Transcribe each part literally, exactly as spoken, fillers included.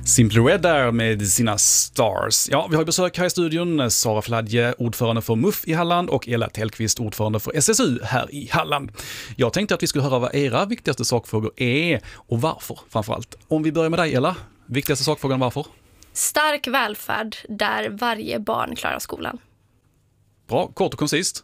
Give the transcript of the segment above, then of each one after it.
Simply Red där med sina Stars. Ja, vi har besök här i studion. Sara Fladje, ordförande för M U F i Halland, och Ella Tellqvist, ordförande för S S U här i Halland. Jag tänkte att vi skulle höra vad era viktigaste sakfrågor är och varför framförallt. Om vi börjar med dig, Ella. Viktigaste sakfrågan, varför? Stark välfärd där varje barn klarar skolan. Bra, kort och koncist.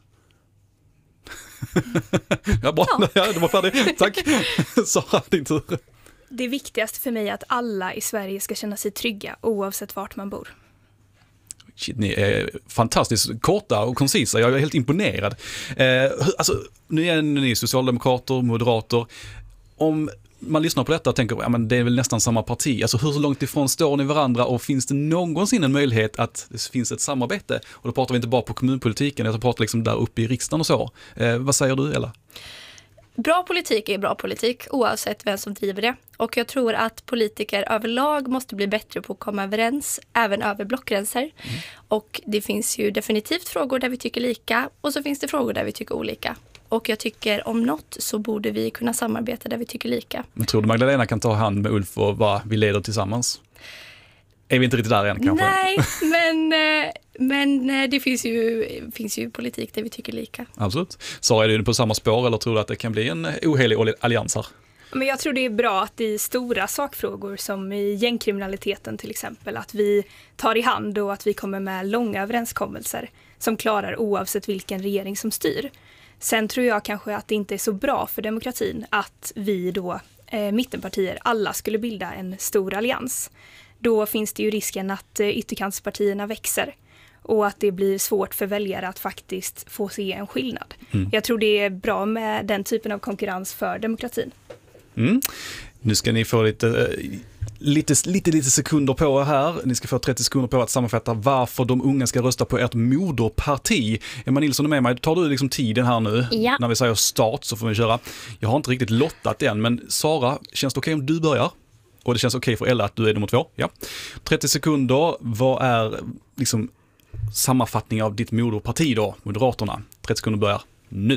Ja, bra. Ja. Ja, det var färdigt. Tack. Sara, din tur. Det viktigaste för mig är att alla i Sverige ska känna sig trygga oavsett vart man bor. Shit, ni är fantastiskt korta och koncisa. Jag är helt imponerad. Eh, alltså, nu är ni socialdemokrater, moderater. Om man lyssnar på detta och tänker, ja, men det är väl nästan samma parti. Alltså, hur långt ifrån står ni varandra, och finns det någonsin en möjlighet att det finns ett samarbete? Och då pratar vi inte bara på kommunpolitiken, jag pratar liksom där uppe i riksdagen och så. Eh, vad säger du, Ella? Bra politik är bra politik oavsett vem som driver det. Och jag tror att politiker överlag måste bli bättre på att komma överens, även över blockgränser. Mm. Och det finns ju definitivt frågor där vi tycker lika, och så finns det frågor där vi tycker olika. Och jag tycker om något så borde vi kunna samarbeta där vi tycker lika. Men tror du Magdalena kan ta hand med Ulf och vad vi leder tillsammans? Är vi inte riktigt där än kanske? Nej, men, men det finns ju, finns ju politik där vi tycker lika. Absolut. Så är du på samma spår, eller tror du att det kan bli en ohelig allians här? Men jag tror det är bra att i stora sakfrågor som i gängkriminaliteten till exempel, att vi tar i hand och att vi kommer med långa överenskommelser som klarar oavsett vilken regering som styr. Sen tror jag kanske att det inte är så bra för demokratin att vi då, eh, mittenpartier, alla skulle bilda en stor allians. Då finns det ju risken att eh, ytterkantspartierna växer och att det blir svårt för väljare att faktiskt få se en skillnad. Mm. Jag tror det är bra med den typen av konkurrens för demokratin. Mm. Nu ska ni få lite, lite, lite, lite sekunder på er här. Ni ska få trettio sekunder på att sammanfatta varför de unga ska rösta på ert moderparti. Emma Nilsson är med mig. Tar du liksom tiden här nu? Ja. När vi säger start så får vi köra. Jag har inte riktigt lottat än, men Sara, känns det okej om du börjar? Och det känns okej för Ella att du är nummer två? Ja. trettio sekunder. Vad är liksom sammanfattning av ditt moderparti då, Moderaterna? trettio sekunder börjar nu.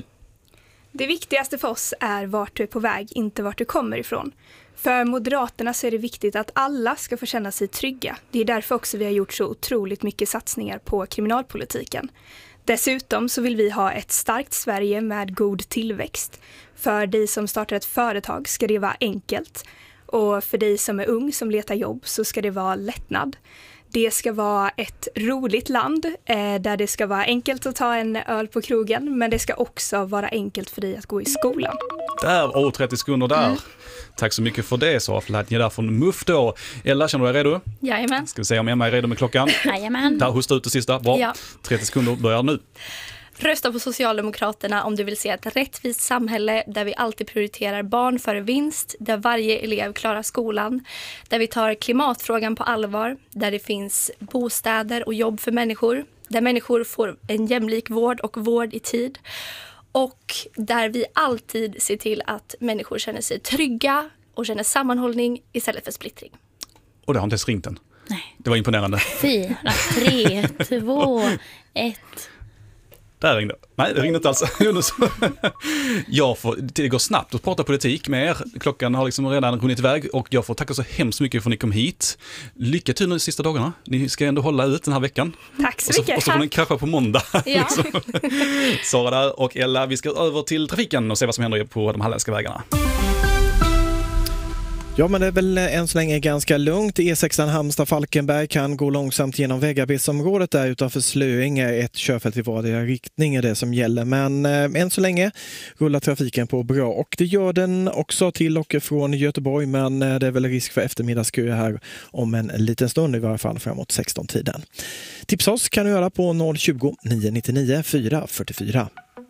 Det viktigaste för oss är vart du är på väg, inte vart du kommer ifrån. För Moderaterna så är det viktigt att alla ska få känna sig trygga. Det är därför också vi har gjort så otroligt mycket satsningar på kriminalpolitiken. Dessutom så vill vi ha ett starkt Sverige med god tillväxt. För dig som startar ett företag ska det vara enkelt. Och för dig som är ung som letar jobb så ska det vara lättnad. Det ska vara ett roligt land eh, där det ska vara enkelt att ta en öl på krogen, men det ska också vara enkelt för dig att gå i skolan. Där, åh, trettio sekunder där. Mm. Tack så mycket för det, Sara Fladje där från M U F då. Ella, känner du dig redo? Jajamän. Ska vi se om Emma är redo med klockan? Jajamän. Där, hosta ut det sista. Bra. Ja. trettio sekunder börjar nu. Rösta på Socialdemokraterna om du vill se ett rättvist samhälle där vi alltid prioriterar barn före vinst, där varje elev klarar skolan, där vi tar klimatfrågan på allvar, där det finns bostäder och jobb för människor, där människor får en jämlik vård och vård i tid, och där vi alltid ser till att människor känner sig trygga och känner sammanhållning istället för splittring. Och det har inte ens ringt än. Nej. Det var imponerande. Fyra, tre, två, ett... Där ringde. Nej, det ringde inte alls. Jag får, det går snabbt att prata politik med er. Klockan har liksom redan runnit iväg, och jag får tacka så hemskt mycket för att ni kom hit. Lycka till nu de sista dagarna. Ni ska ändå hålla ut den här veckan. Tack så, och så mycket. Och så får ni krascha på måndag. Ja. Sara där och Ella, vi ska över till trafiken och se vad som händer på de halländska vägarna. Ja, men det är väl än så länge ganska lugnt. E sexan Halmstad-Falkenberg kan gå långsamt genom vägarbetsområdet där utanför Slöinge. Ett körfält i vardera riktning är det som gäller. Men eh, än så länge rullar trafiken på bra. Och det gör den också till och från Göteborg. Men eh, det är väl risk för eftermiddagsköer här om en liten stund, i varje fall framåt sexton-tiden. Tips oss kan du göra på noll tjugo, nio nio nio, fyra fyra fyra.